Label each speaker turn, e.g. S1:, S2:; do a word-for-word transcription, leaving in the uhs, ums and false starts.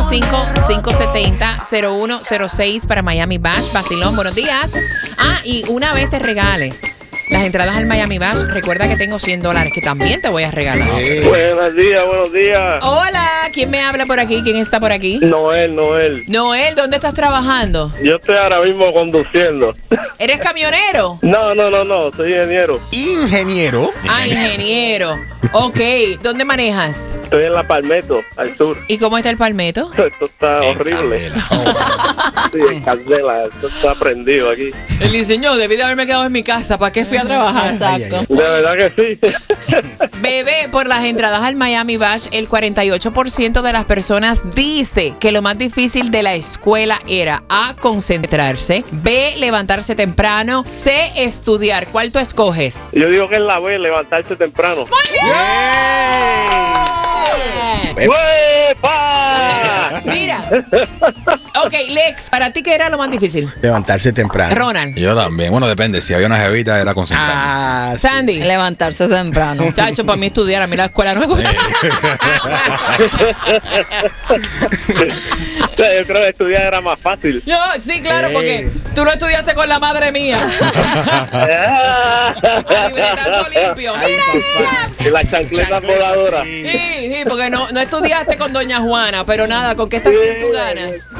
S1: cinco, cinco siete cero, cero uno cero seis para Miami Bash. Vacilón, buenos días. Ah, y una vez te regale las entradas al Miami Bash, recuerda que tengo cien dólares que también te voy a regalar.
S2: Sí. Buenos días, buenos días.
S1: Hola, ¿quién me habla por aquí? ¿Quién está por aquí?
S2: Noel, Noel.
S1: Noel, ¿dónde estás trabajando?
S2: Yo estoy ahora mismo conduciendo.
S1: ¿Eres camionero?
S2: No, no, no, no, soy ingeniero.
S3: Ingeniero.
S1: Ah, ingeniero. Ok, ¿dónde manejas?
S2: Estoy en La Palmetto, al sur.
S1: ¿Y cómo está el Palmetto?
S2: Esto está horrible. Sí, en candela, esto está prendido aquí.
S1: El diseño, debí de haberme quedado en mi casa. ¿Para qué fui a trabajar?
S4: Exacto.
S2: De verdad que sí.
S1: Bebé, por las entradas al Miami Bash, el cuarenta y ocho por ciento de las personas dice que lo más difícil de la escuela era A, concentrarse, B, levantarse temprano, C, estudiar. ¿Cuál tú escoges?
S2: Yo digo que es la B, levantarse temprano. ¡Huepa!
S1: Mira. Ok, Lex, ¿para ti qué era lo más difícil?
S3: Levantarse temprano.
S1: Ronald.
S5: Yo también. Bueno, depende. Si había una jevita, era concentrada.
S3: Ah, sí.
S1: Sandy.
S4: Levantarse temprano.
S1: Chacho, para mí estudiar, a mí la escuela no me gusta.
S2: Yo creo que estudiar era más fácil.
S1: Yo, sí, claro, porque tú no estudiaste con la madre mía. A libretazo limpio. ¡Mira!
S2: Y las chancletas voladoras.
S1: Sí, sí, porque no, no estudiaste con doña Juana, pero nada, ¿con qué estás sin tú ganas?